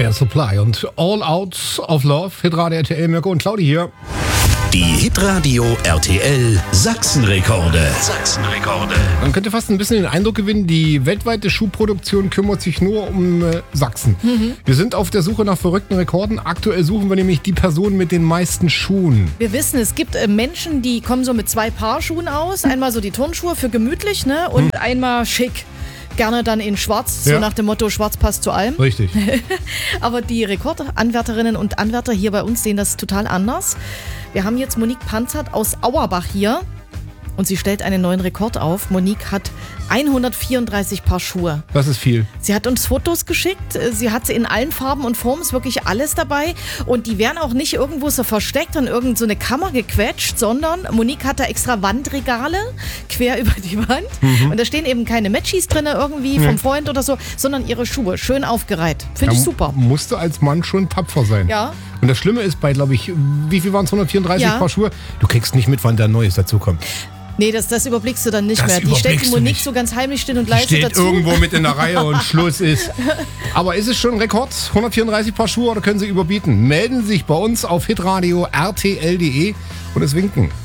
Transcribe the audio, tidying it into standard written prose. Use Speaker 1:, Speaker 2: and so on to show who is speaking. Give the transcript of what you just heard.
Speaker 1: Air Supply und All Out of Love. Hitradio RTL, Mirko und Claudi hier.
Speaker 2: Die Hitradio RTL Sachsenrekorde. Sachsenrekorde.
Speaker 1: Man könnte fast ein bisschen den Eindruck gewinnen, die weltweite Schuhproduktion kümmert sich nur um Sachsen. Wir sind auf der Suche nach verrückten Rekorden. Aktuell suchen wir nämlich die Person mit den meisten Schuhen.
Speaker 3: Wir wissen, es gibt Menschen, die kommen so mit 2 Paar Schuhen aus. Einmal so die Turnschuhe für gemütlich, ne? Und einmal schick. Gerne dann in schwarz, so nach dem Motto, schwarz passt zu allem.
Speaker 1: Richtig.
Speaker 3: Aber die Rekordanwärterinnen und Anwärter hier bei uns sehen das total anders. Wir haben jetzt Monique Panzert aus Auerbach hier und sie stellt einen neuen Rekord auf. Monique hat 134 Paar Schuhe.
Speaker 1: Das ist viel.
Speaker 3: Sie hat uns Fotos geschickt. Sie hat sie in allen Farben und Formen, ist wirklich alles dabei. Und die werden auch nicht irgendwo so versteckt und irgend so eine Kammer gequetscht, sondern Monique hat da extra Wandregale quer über die Wand. Und da stehen eben keine Matchies drin irgendwie vom Freund oder so, sondern ihre Schuhe. Schön aufgereiht. Finde ich super.
Speaker 1: Musste als Mann schon tapfer sein.
Speaker 3: Ja.
Speaker 1: Und das Schlimme ist bei, glaube ich, wie viel waren es? 134
Speaker 3: Ja.
Speaker 1: Paar Schuhe? Du kriegst nicht mit, wann da Neues dazukommt.
Speaker 3: Nee, das überblickst du dann nicht
Speaker 1: Das
Speaker 3: mehr. Die stellt die
Speaker 1: überblickst du
Speaker 3: Monique
Speaker 1: nicht.
Speaker 3: so ganz heimlich still und leise
Speaker 1: Steht
Speaker 3: dazu.
Speaker 1: irgendwo mit in der Reihe und Schluss ist. Aber ist es schon ein Rekord? 134 Paar Schuhe oder können Sie überbieten? Melden Sie sich bei uns auf hitradio rtl.de und es winken.